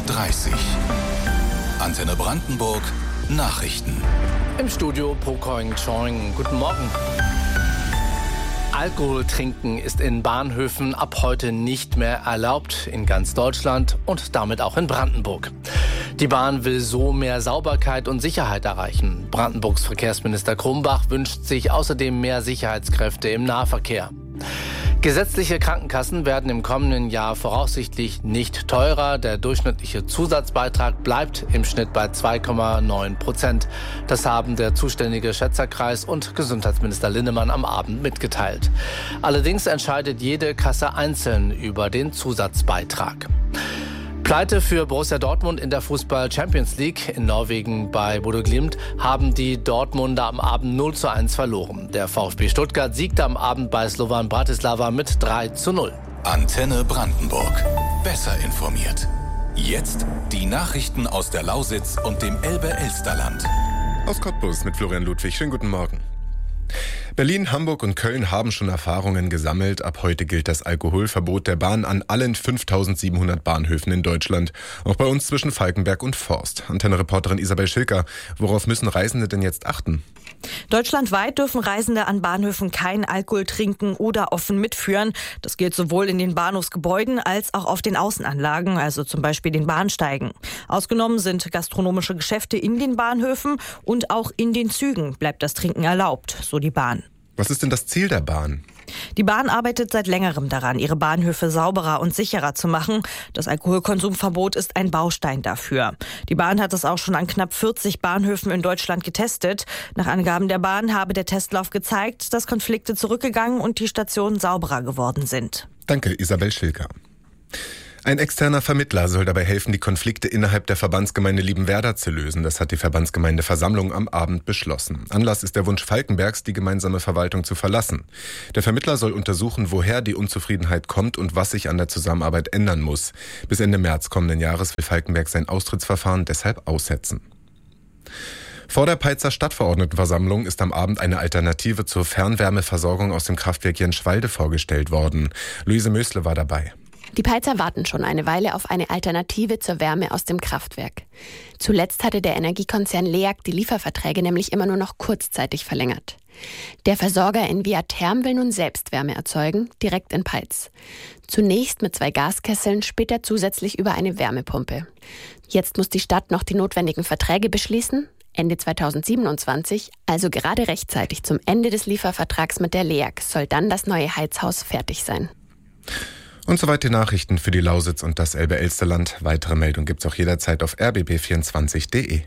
Antenne Brandenburg Nachrichten. Im Studio Pokoing Choing. Guten Morgen. Alkohol trinken ist in Bahnhöfen ab heute nicht mehr erlaubt in ganz Deutschland und damit auch in Brandenburg. Die Bahn will so mehr Sauberkeit und Sicherheit erreichen. Brandenburgs Verkehrsminister Krumbach wünscht sich außerdem mehr Sicherheitskräfte im Nahverkehr. Gesetzliche Krankenkassen werden im kommenden Jahr voraussichtlich nicht teurer. Der durchschnittliche Zusatzbeitrag bleibt im Schnitt bei 2,9%. Das haben der zuständige Schätzerkreis und Gesundheitsminister Linnemann am Abend mitgeteilt. Allerdings entscheidet jede Kasse einzeln über den Zusatzbeitrag. Pleite für Borussia Dortmund in der Fußball-Champions League. In Norwegen bei Bodø Glimt haben die Dortmunder am Abend 0:1 verloren. Der VfB Stuttgart siegte am Abend bei Slovan Bratislava mit 3:0. Antenne Brandenburg. Besser informiert. Jetzt die Nachrichten aus der Lausitz und dem Elbe-Elsterland. Aus Cottbus mit Florian Ludwig. Schönen guten Morgen. Berlin, Hamburg und Köln haben schon Erfahrungen gesammelt. Ab heute gilt das Alkoholverbot der Bahn an allen 5.700 Bahnhöfen in Deutschland. Auch bei uns zwischen Falkenberg und Forst. Antenne-Reporterin Isabel Schilker. Worauf müssen Reisende denn jetzt achten? Deutschlandweit dürfen Reisende an Bahnhöfen keinen Alkohol trinken oder offen mitführen. Das gilt sowohl in den Bahnhofsgebäuden als auch auf den Außenanlagen, also zum Beispiel den Bahnsteigen. Ausgenommen sind gastronomische Geschäfte in den Bahnhöfen und auch in den Zügen bleibt das Trinken erlaubt, so die Bahn. Was ist denn das Ziel der Bahn? Die Bahn arbeitet seit längerem daran, ihre Bahnhöfe sauberer und sicherer zu machen. Das Alkoholkonsumverbot ist ein Baustein dafür. Die Bahn hat es auch schon an knapp 40 Bahnhöfen in Deutschland getestet. Nach Angaben der Bahn habe der Testlauf gezeigt, dass Konflikte zurückgegangen und die Stationen sauberer geworden sind. Danke, Isabel Schilker. Ein externer Vermittler soll dabei helfen, die Konflikte innerhalb der Verbandsgemeinde Liebenwerda zu lösen. Das hat die Verbandsgemeindeversammlung am Abend beschlossen. Anlass ist der Wunsch Falkenbergs, die gemeinsame Verwaltung zu verlassen. Der Vermittler soll untersuchen, woher die Unzufriedenheit kommt und was sich an der Zusammenarbeit ändern muss. Bis Ende März kommenden Jahres will Falkenberg sein Austrittsverfahren deshalb aussetzen. Vor der Peitzer Stadtverordnetenversammlung ist am Abend eine Alternative zur Fernwärmeversorgung aus dem Kraftwerk Jenschwalde vorgestellt worden. Luise Mösle war dabei. Die Peitzer warten schon eine Weile auf eine Alternative zur Wärme aus dem Kraftwerk. Zuletzt hatte der Energiekonzern LEAG die Lieferverträge nämlich immer nur noch kurzzeitig verlängert. Der Versorger in Viatherm will nun selbst Wärme erzeugen, direkt in Peitz. Zunächst mit 2 Gaskesseln, später zusätzlich über eine Wärmepumpe. Jetzt muss die Stadt noch die notwendigen Verträge beschließen. Ende 2027, also gerade rechtzeitig zum Ende des Liefervertrags mit der LEAG, soll dann das neue Heizhaus fertig sein. Und soweit die Nachrichten für die Lausitz und das Elbe-Elsterland. Weitere Meldungen gibt's auch jederzeit auf rbb24.de.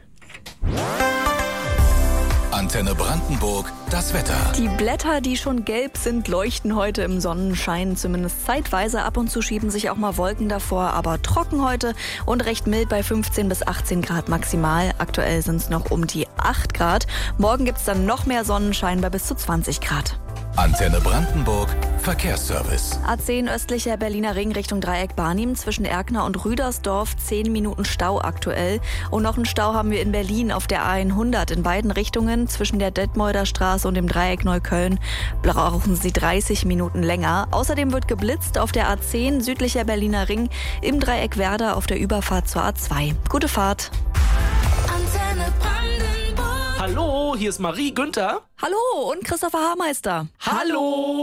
Antenne Brandenburg, das Wetter. Die Blätter, die schon gelb sind, leuchten heute im Sonnenschein, zumindest zeitweise. Ab und zu schieben sich auch mal Wolken davor, aber trocken heute und recht mild bei 15 bis 18 Grad maximal. Aktuell sind es noch um die 8 Grad. Morgen gibt es dann noch mehr Sonnenschein bei bis zu 20 Grad. Antenne Brandenburg, Verkehrsservice. A10 östlicher Berliner Ring Richtung Dreieck Barnim zwischen Erkner und Rüdersdorf 10 Minuten Stau aktuell. Und noch einen Stau haben wir in Berlin auf der A100 in beiden Richtungen zwischen der Detmolder Straße und dem Dreieck Neukölln. Brauchen Sie 30 Minuten länger. Außerdem wird geblitzt auf der A10 südlicher Berliner Ring im Dreieck Werder auf der Überfahrt zur A2. Gute Fahrt. Antenne Brandenburg. Hallo, hier ist Marie Günther. Hallo und Christopher Haarmeister. Hallo.